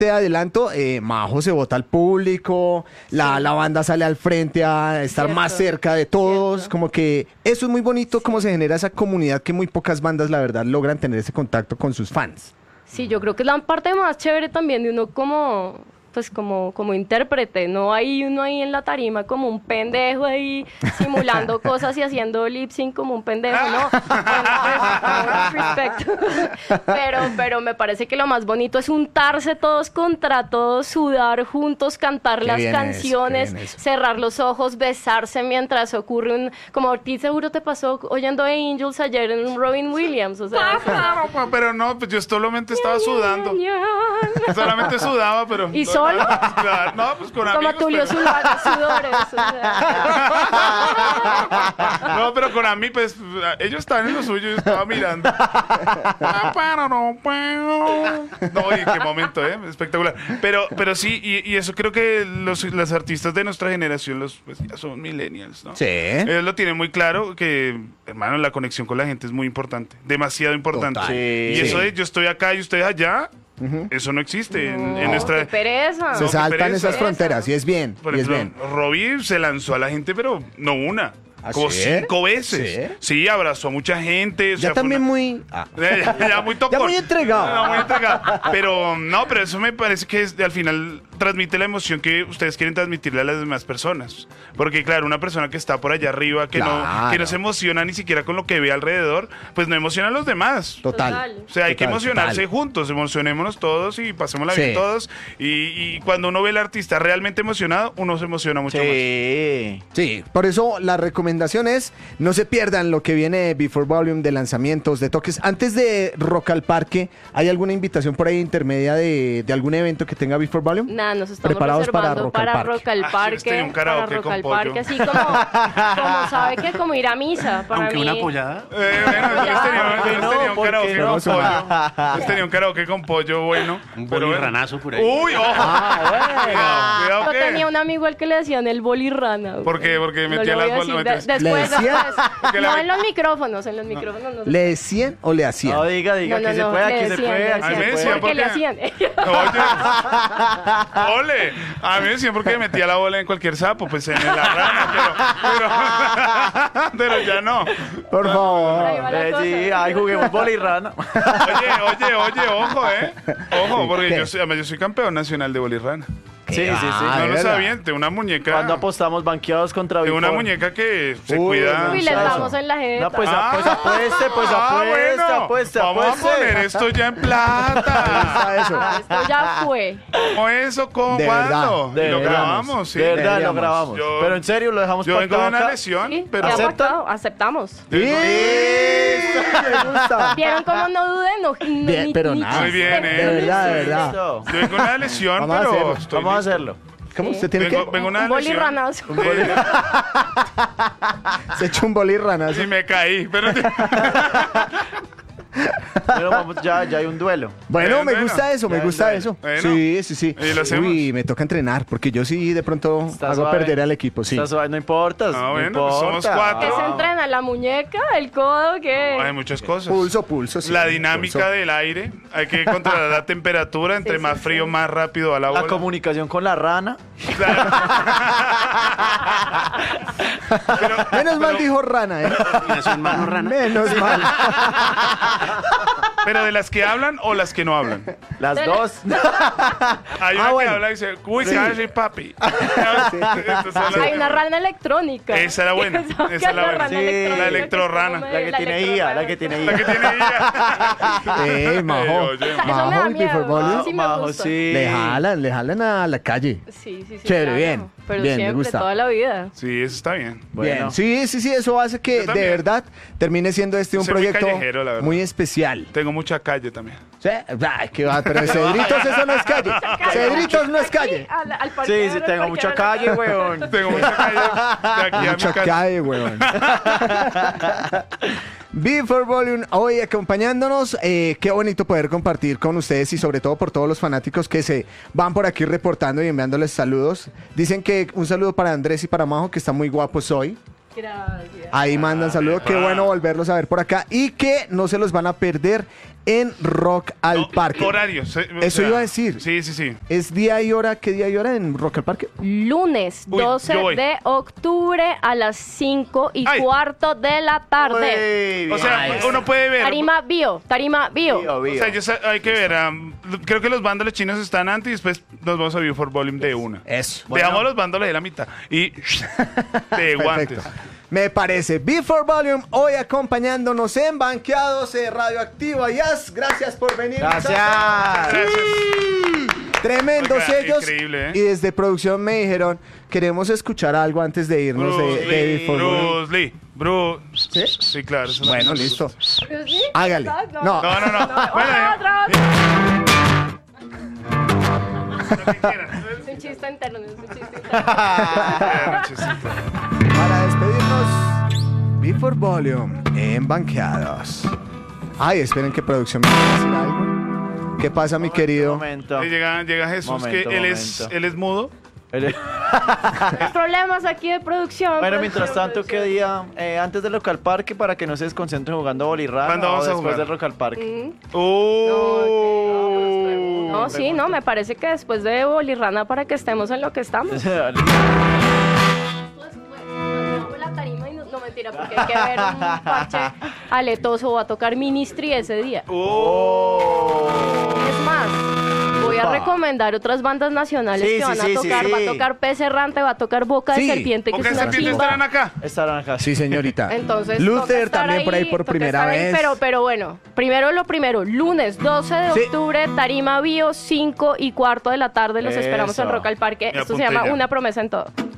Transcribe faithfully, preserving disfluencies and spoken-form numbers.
te adelanto, eh, Majo se vota al público, la, Sí. la banda sale al frente a estar Cierto. más cerca de todos, Cierto. como que eso es muy bonito, cómo se genera esa comunidad que muy pocas bandas, la verdad, logran tener ese contacto con sus fans. Sí, yo creo que es la parte más chévere también de uno como, pues como, como intérprete, no hay uno ahí en la tarima como un pendejo ahí simulando cosas y haciendo lip sync como un pendejo, ¿no? Con respeto. Pero, pero me parece que lo más bonito es untarse todos contra todos, sudar juntos, cantar Qué las bien eso, canciones, qué bien eso. cerrar los ojos, besarse mientras ocurre un, como a ti seguro te pasó oyendo Angels ayer en Robin Williams, o sea, Claro, pa, pero no, pues yo solamente estaba sudando. Solamente sudaba, pero... ¿Y solo? Claro, no, pues con Como amigos. Tulio pero- Zuluaga, sudores. O sea. No, pero con a mí, pues, ellos estaban en lo suyo, yo estaba mirando. No, y qué momento, ¿eh? Espectacular. Pero, pero sí, y, y eso creo que los, los artistas de nuestra generación, los, pues, ya son millennials, ¿no? Sí. Ellos lo tienen muy claro que, hermano, la conexión con la gente es muy importante, demasiado importante. Total. Y Sí. eso de yo estoy acá y ustedes allá, eso no existe en, en No, nuestra... qué pereza. Se No, qué saltan pereza. esas fronteras y es bien, Por y es ejemplo, bien. Robbie se lanzó a la gente, pero no una, ¿Ah, como sí? cinco veces. ¿Sí? Sí, abrazó a mucha gente. o sea, Ya fue también una- muy... ah. Ya, ya muy tocón. Ya muy entregado. Ya muy entregado. Pero no, pero eso me parece que es, al final transmite la emoción que ustedes quieren transmitirle a las demás personas. Porque claro, una persona que está por allá arriba, que, no, Claro. que no se emociona ni siquiera con lo que ve alrededor, pues no emociona a los demás. Total. Total. O sea, hay que Total, emocionarse total. juntos, emocionémonos todos y pasémosla Sí. bien todos. Y, y cuando uno ve al artista realmente emocionado, uno se emociona mucho más. Sí. Sí, por eso la recomendación es no se pierdan lo que viene Before Volume de lanzamientos, de toques. Antes de Rock al Parque, ¿hay alguna invitación por ahí intermedia de, de algún evento que tenga Before Volume? Nada, nos estamos Preparados para reservando Rock al para Parque. Rock al Ah, yo Parque, estoy en un para karaoke Rock con al pollo. Parque, así como, como sabe que como ir a misa, para Aunque mí. una pollada. Eh, bueno, yo les tenía, yo les no? tenía un ¿Por qué karaoke no? con pollo. Les tenía un karaoke con pollo bueno. Un pero bueno. bolirranazo por ahí. Uy, ojo. Cuidado, cuidado Yo que- tenía un amigo al que le decían el bolirrana. ¿Por qué? Porque No metía lo voy las a decir. bolas. De- después, ¿Le decía? después. Porque No la- en los micrófonos, en los micrófonos no se ¿Le decían o le hacían? No, diga, diga, No, no, aquí se no, puede, le aquí se decían, puede, le aquí A mí me se decían, puede. Porque le porque- hacían. Oye, ole, a mí siempre que metía la bola en cualquier sapo, pues en la rana, pero, pero, pero ya no. Por Ahí favor. va la Eh, cosa. sí, ay, juguemos bolirrana. Oye, oye, oye, ojo, eh. Ojo, porque ¿Qué? yo soy, además yo soy campeón nacional de bolirrana. Sí, sí, sí. Ah, No ¿de lo verdad? sabían, tengo una muñeca. Cuando apostamos banqueados contra Tengo una Before. muñeca que se Uy, cuida. no. Uy, le Eso. damos en la jeta. No, pues, Ah, pues apueste, pues ah, apueste, bueno. apueste, Vamos apueste. a poner esto ya en plata. Está eso. Ah, esto ya fue. ¿Cómo eso? ¿Cómo? De ¿Cuándo? De Y lo verdad. grabamos, sí. De verdad, lo Deberíamos. grabamos. Yo- Pero en serio, lo dejamos Yo vengo de pactado una acá. lesión, Sí, pero... ya ¿Aceptan? pactado, aceptamos. ¡Sí! Me gusta. ¿Vieron cómo no dudé? No, no, Bien, ni- pero ni nada. Muy bien, chiste. ¿eh? De verdad, de verdad. Listo. Yo vengo de una lesión, Vamos a pero hacerlo. estoy Vamos a listo. hacerlo. ¿Cómo? ¿Usted tiene Vengo, que? vengo de una Un lesión. bolirranazo. Eh, Se echó un bolirrana. Sí, me caí, pero... Pero vamos, ya, ya hay un duelo. Bueno, Bueno, me bueno. gusta eso, me Ya, gusta ya. eso. Bueno. Sí, sí, sí. Y lo hacemos. Uy, me toca entrenar, porque yo sí de pronto Está hago suave. perder al equipo, sí. Está suave, no importa. Ah, no bueno, pues somos importa. cuatro. ¿Qué se entrena? ¿La muñeca? ¿El codo? ¿Qué? Hay muchas cosas. Pulso, pulso, sí. La dinámica pulso. del aire. Hay que controlar la temperatura. Entre Sí, más sí, frío, sí. más rápido a la bola. La comunicación con la rana. Pero- Menos mal pero- dijo rana, ¿eh? Combinación mano rana. Menos mal. Pero de las que hablan o las que no hablan. Las De- dos. Hay una Ah, bueno. que habla y dice, uy, Sí. calle, papi. Estas son las Hay que- una rana electrónica. Esa era buena, ¿Sabes esa qué era es buena. rana Sí, electrónica? la Que es electrorrana. como La que la tiene I A, la que tiene I La A. que tiene ella. Eh, Majo. Oye, Eso me Majo, da el Before miedo. Volume. Sí me Majo, gusta. sí. Le jalan, le jalan a la calle. Sí, sí, sí. Chévere, claro. bien, Pero bien, me siempre, gusta. toda la vida. Sí, eso está bien. Bueno. Bien. Sí, sí, sí, eso hace que Yo de también. verdad termine siendo este un Soy muy proyecto callejero, la verdad. muy especial. Tengo mucha calle también. ¿Sí? Ay, qué va, pero Cedritos eso no es calle. Cedritos no es calle. Al, al Sí, parqueadero, sí, al tengo mucha parqueadero. calle, weón. Tengo mucha calle de aquí a mi Mucha casa. calle, weón. Before Volume hoy acompañándonos. Eh, qué bonito poder compartir con ustedes y sobre todo por todos los fanáticos que se van por aquí reportando y enviándoles saludos. Dicen que un saludo para Andrés y para Majo, que están muy guapos hoy. Gracias. Ahí mandan saludos. Qué bueno volverlos a ver por acá y que no se los van a perder en Rock al No, Parque. Horarios. eh, o Eso sea, iba a decir. Sí, sí, sí. ¿Es día y hora? ¿Qué día y hora en Rock al Parque? Lunes Uy, doce yo voy. de octubre a las cinco y Ay. cuarto de la tarde. Uy, O sea, bien. uno puede ver. Tarima Bio, Tarima Bio. Bio, O bio. sea, yo sa- hay que ver. am, creo que los bándoles chinos están antes y después nos vamos a View for Volume de una. Eso. Dejamos los bándoles de la mitad. Y de guantes. Perfecto. Me parece. Before Volume, hoy acompañándonos en Banqueados de Radioactiva. Yas, gracias por venir. Gracias. Gracias. Tremendos Oiga, ellos. increíble, ¿eh? Y desde producción me dijeron, queremos escuchar algo antes de irnos de, Bruce de Lee, Before Volume. Bruce Lee. Bruce. ¿Sí? Sí, claro. eso es lo Bueno, que me listo. gusta. ¿Sí? Hágale. No. No. No, no, no. Bueno, Otra, eh, otra, otra. lo que quieran. Es un chiste interno, es un chiste interno. Bueno, chistito. Para despedirnos, Before Volume en Banqueados. Ay, esperen que producción me va a decir algo. ¿Qué pasa, mi querido? Momento. Y llega, llega Jesús, Momento, que él es, momento. él es mudo. Problemas aquí de producción. Bueno, producción, mientras tanto, ¿qué producción. día? Eh, antes del Rock al Parque, para que no se desconcentren jugando bolirrana. ¿Cuándo vamos o a después jugar? del Rock al Parque. Mm. Oh. No, sí, no, me parece que después de Bolirrana para que estemos en lo que estamos. Dale. La tarima y no, no, mentira, porque hay que ver un parche aletoso. Va a tocar Ministry ese día. Oh. Es más, voy a Upa. recomendar otras bandas nacionales Sí, que sí, van a sí, sí, tocar. sí. Va a tocar Pez Errante, va a tocar Boca Sí. de Serpiente, que ¿Por qué es una serpientes chimba. estarán acá? Estarán acá. Sí, señorita. Entonces, toca Luther estar también por ahí ahí, por toca primera estar ahí, vez. pero, pero bueno, primero lo primero, lunes doce de Sí. octubre, Tarima Bio, cinco y cuarto de la tarde. Los esperamos en Eso. Rock al Parque. Me Esto se apunté llama ya. Una promesa en todo.